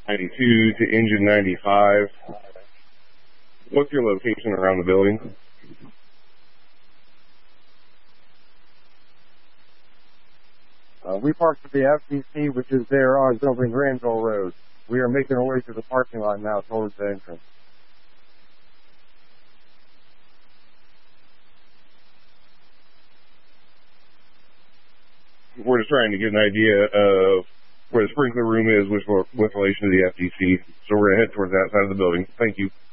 92 to engine 95. What's your location around the building? We parked at the FTC, which is there on Building Granville Road. We are making our way to the parking lot now towards the entrance. We're just trying to get an idea of where the sprinkler room is with relation to the FTC. So we're going to head towards that side of the building. Thank you.